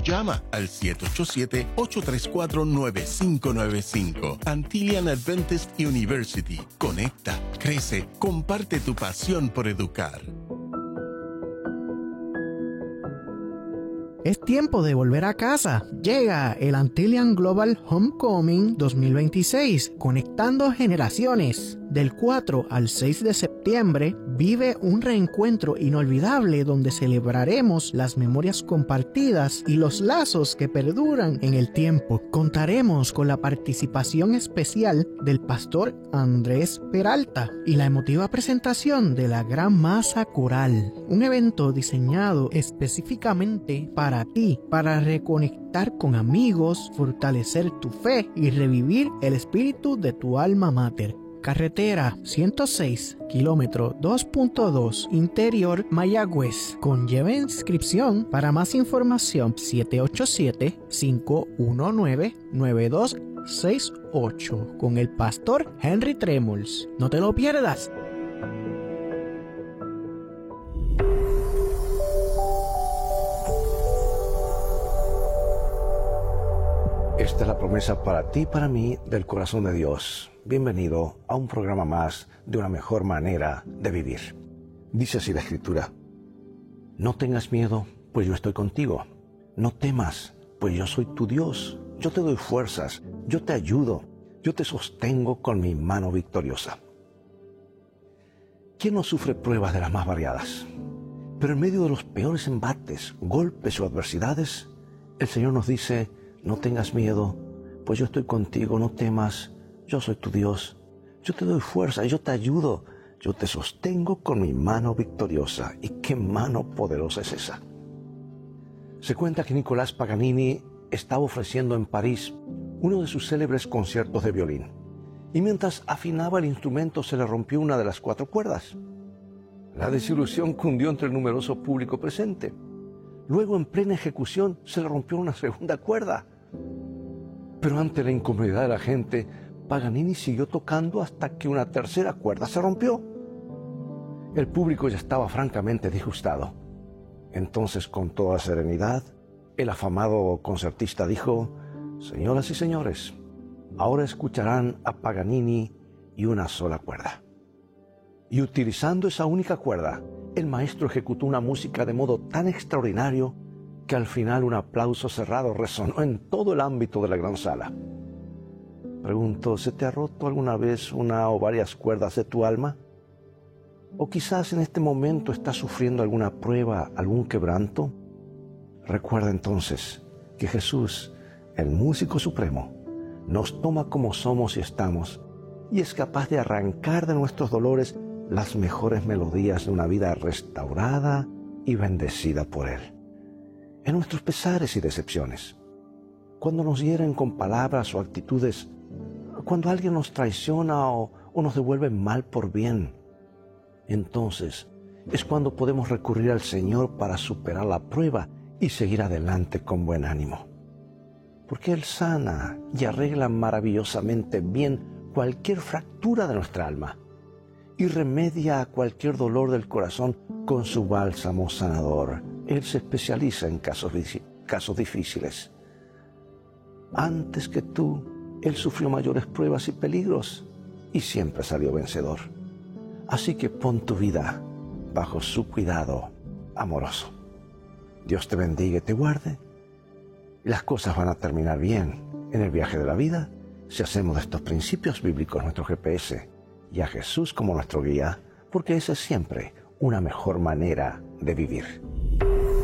llama al 787-834-9595. Antillian Adventist University. Conecta, crece, comparte tu pasión por educar. Es tiempo de volver a casa. Llega el Antillian Global Homecoming 2026, conectando generaciones. Del 4 al 6 de septiembre, vive un reencuentro inolvidable donde celebraremos las memorias compartidas y los lazos que perduran en el tiempo. Contaremos con la participación especial del pastor Andrés Peralta y la emotiva presentación de la gran masa coral. Un evento diseñado específicamente para ti, para reconectar con amigos, fortalecer tu fe y revivir el espíritu de tu alma mater. Carretera 106, kilómetro 2.2, interior Mayagüez. Conlleva inscripción. Para más información, 787-519-9268 con el pastor Henry Tremols. No te lo pierdas. Esta es la promesa para ti y para mí del corazón de Dios. Bienvenido a un programa más de una mejor manera de vivir. Dice así la Escritura: no tengas miedo, pues yo estoy contigo. No temas, pues yo soy tu Dios. Yo te doy fuerzas, yo te ayudo, yo te sostengo con mi mano victoriosa. ¿Quién no sufre pruebas de las más variadas? Pero en medio de los peores embates, golpes o adversidades, el Señor nos dice: no tengas miedo, pues yo estoy contigo. No temas, yo soy tu Dios. Yo te doy fuerza, yo te ayudo, yo te sostengo con mi mano victoriosa. ¿Y qué mano poderosa es esa? Se cuenta que Nicolás Paganini estaba ofreciendo en París uno de sus célebres conciertos de violín. Y mientras afinaba el instrumento se le rompió una de las 4 cuerdas. La desilusión cundió entre el numeroso público presente. Luego, en plena ejecución, se le rompió una segunda cuerda. Pero ante la incomodidad de la gente, Paganini siguió tocando hasta que una tercera cuerda se rompió. El público ya estaba francamente disgustado. Entonces, con toda serenidad, el afamado concertista dijo: señoras y señores, ahora escucharán a Paganini y una sola cuerda. Y utilizando esa única cuerda, el maestro ejecutó una música de modo tan extraordinario que al final un aplauso cerrado resonó en todo el ámbito de la gran sala. Pregunto, ¿se te ha roto alguna vez una o varias cuerdas de tu alma? ¿O quizás en este momento estás sufriendo alguna prueba, algún quebranto? Recuerda entonces que Jesús, el músico supremo, nos toma como somos y estamos, y es capaz de arrancar de nuestros dolores las mejores melodías de una vida restaurada y bendecida por Él. En nuestros pesares y decepciones, cuando nos hieren con palabras o actitudes, cuando alguien nos traiciona o nos devuelve mal por bien, entonces es cuando podemos recurrir al Señor para superar la prueba y seguir adelante con buen ánimo. Porque Él sana y arregla maravillosamente bien cualquier fractura de nuestra alma y remedia cualquier dolor del corazón con su bálsamo sanador. Él se especializa en casos difíciles. Antes que tú, Él sufrió mayores pruebas y peligros y siempre salió vencedor. Así que pon tu vida bajo su cuidado amoroso. Dios te bendiga y te guarde. Y las cosas van a terminar bien en el viaje de la vida si hacemos de estos principios bíblicos nuestro GPS y a Jesús como nuestro guía, porque esa es siempre una mejor manera de vivir.